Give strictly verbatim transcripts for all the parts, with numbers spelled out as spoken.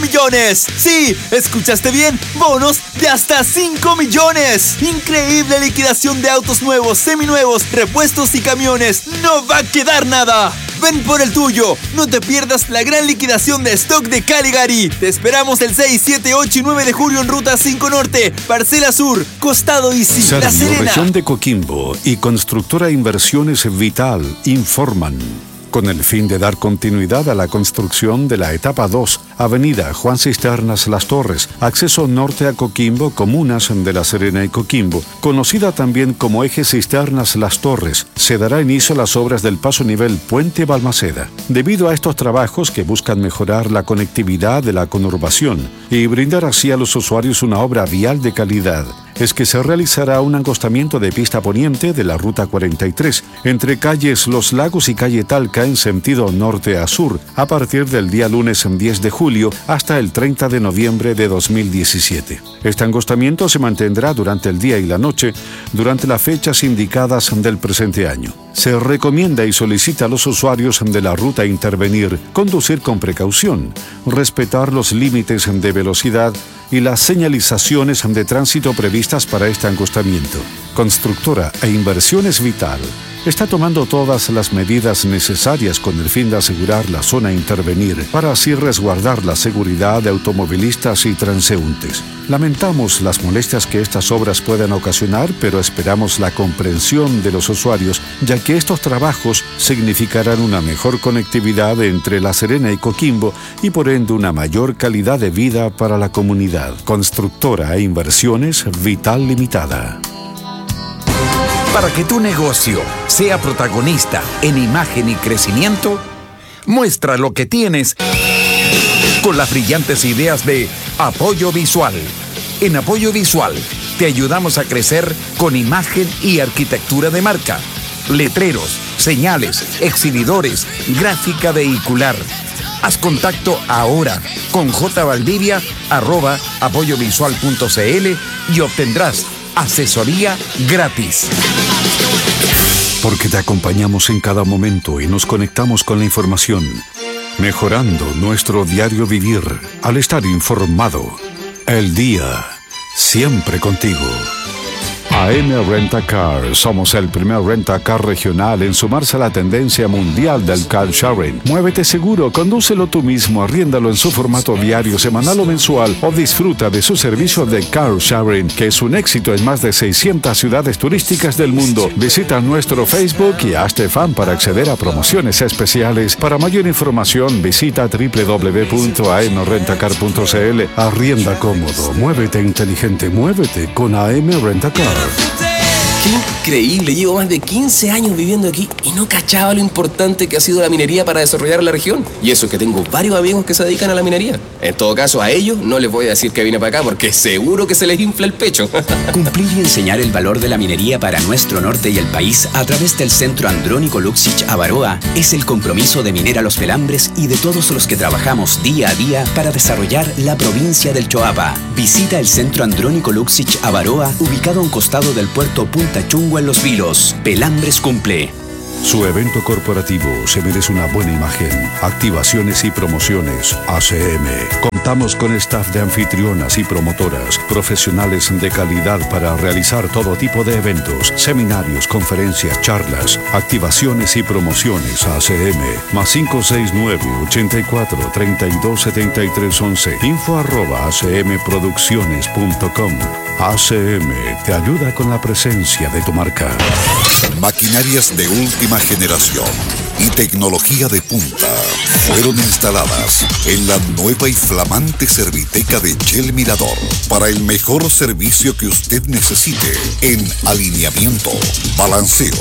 millones. Sí, escuchaste bien, bonos de hasta cinco millones. Increíble liquidación de autos nuevos, seminuevos, repuestos y camiones. No va a quedar nada. Ven por el tuyo. No te pierdas la gran liquidación de stock de Caligari. Te esperamos el seis, siete, ocho y nueve de julio en Ruta cinco Norte, Parcela Sur, Costado Easy, La Serena. Región de Coquimbo y Constructora Inversiones Vital informan. Con el fin de dar continuidad a la construcción de la etapa dos, Avenida Juan Cisternas Las Torres, acceso norte a Coquimbo, comunas de La Serena y Coquimbo, conocida también como Eje Cisternas Las Torres, se dará inicio a las obras del paso nivel Puente Balmaceda. Debido a estos trabajos que buscan mejorar la conectividad de la conurbación y brindar así a los usuarios una obra vial de calidad, es que se realizará un angostamiento de pista poniente de la Ruta cuarenta y tres entre calles Los Lagos y calle Talca en sentido norte a sur a partir del día lunes diez de julio hasta el treinta de noviembre de dos mil diecisiete. Este angostamiento se mantendrá durante el día y la noche durante las fechas indicadas del presente año. Se recomienda y solicita a los usuarios de la ruta intervenir, conducir con precaución, respetar los límites de velocidad y las señalizaciones de tránsito previstas para este angostamiento. Constructora e Inversiones Vital está tomando todas las medidas necesarias con el fin de asegurar la zona a intervenir para así resguardar la seguridad de automovilistas y transeúntes. Lamentamos las molestias que estas obras puedan ocasionar, pero esperamos la comprensión de los usuarios, ya que estos trabajos significarán una mejor conectividad entre La Serena y Coquimbo y por ende una mayor calidad de vida para la comunidad. Constructora e Inversiones Vital Limitada. Para que tu negocio sea protagonista en imagen y crecimiento, muestra lo que tienes con las brillantes ideas de Apoyo Visual. En Apoyo Visual te ayudamos a crecer con imagen y arquitectura de marca, letreros, señales, exhibidores, gráfica vehicular. Haz contacto ahora con jvaldivia arroba apoyovisual punto cl y obtendrás asesoría gratis. Porque te acompañamos en cada momento y nos conectamos con la información, mejorando nuestro diario vivir al estar informado. El día, siempre contigo. A M Rent-A-Car, somos el primer rent-a-car regional en sumarse a la tendencia mundial del car sharing. Muévete seguro, condúcelo tú mismo, arriéndalo en su formato diario, semanal o mensual o disfruta de su servicio de car sharing, que es un éxito en más de seiscientas ciudades turísticas del mundo. Visita nuestro Facebook y hazte fan para acceder a promociones especiales. Para mayor información, visita doble u doble u doble u punto a m rentacar punto c l. Arrienda cómodo, muévete inteligente, muévete con A M Rent-A-Car. Qué increíble, llevo más de quince años viviendo aquí y no cachaba lo importante que ha sido la minería para desarrollar la región. Y eso que tengo varios amigos que se dedican a la minería. En todo caso, a ellos no les voy a decir que vine para acá porque seguro que se les infla el pecho. Cumplir y enseñar el valor de la minería para nuestro norte y el país a través del Centro Andrónico Luxich Avaroa es el compromiso de Minera Los Pelambres y de todos los que trabajamos día a día para desarrollar la provincia del Choapa. Visita el Centro Andrónico Luxich Avaroa, ubicado a un costado del puerto Punta Chungo en Los Vilos. Pelambres cumple. Su evento corporativo se merece una buena imagen. Activaciones y promociones A C M. Contamos con staff de anfitrionas y promotoras, profesionales de calidad para realizar todo tipo de eventos, seminarios, conferencias, charlas. Activaciones y promociones A C M. Más cinco seis nueve, ochenta y cuatro, treinta y dos, setenta y tres, once. Info arroba acmproducciones punto com. A C M te ayuda con la presencia de tu marca. Maquinarias de última generación y tecnología de punta fueron instaladas en la nueva y flamante Serviteca de Shell Mirador para el mejor servicio que usted necesite en alineamiento, balanceo,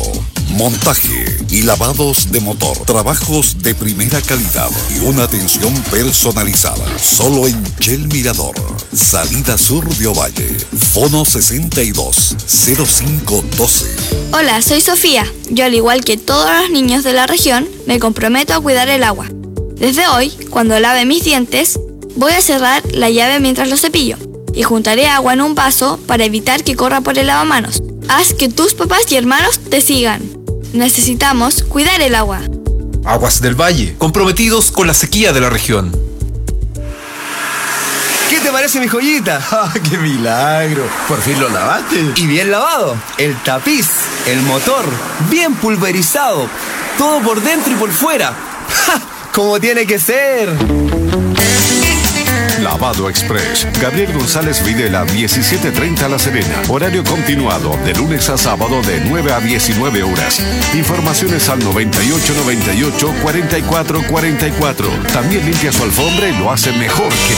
montaje y lavados de motor. Trabajos de primera calidad y una atención personalizada. Solo en Shell Mirador, salida sur de Ovalle. Fono sesenta y dos, cero cinco doce. Hola, soy Sofía. Yo, al igual que todos los niños de la región, me comprometo a cuidar el agua. Desde hoy, cuando lave mis dientes, voy a cerrar la llave mientras lo cepillo y juntaré agua en un vaso para evitar que corra por el lavamanos. Haz que tus papás y hermanos te sigan. Necesitamos cuidar el agua. Aguas del Valle, comprometidos con la sequía de la región. parece mi joyita? ¡Ah, qué milagro! ¿Por fin lo lavaste? Y bien lavado. El tapiz, el motor, bien pulverizado. Todo por dentro y por fuera. ¡Ja! Como tiene que ser. Lavado Express. Gabriel González Videla, diecisiete treinta La Serena. Horario continuado, de lunes a sábado de nueve a diecinueve horas. Informaciones al noventa y ocho noventa y ocho cuarenta y cuatro cuarenta y cuatro. También limpia su alfombra y lo hace mejor que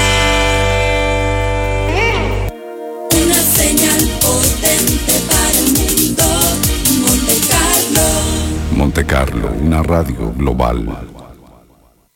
nadie. Una señal potente para el mundo. Monte Carlo. Monte Carlo, una radio global.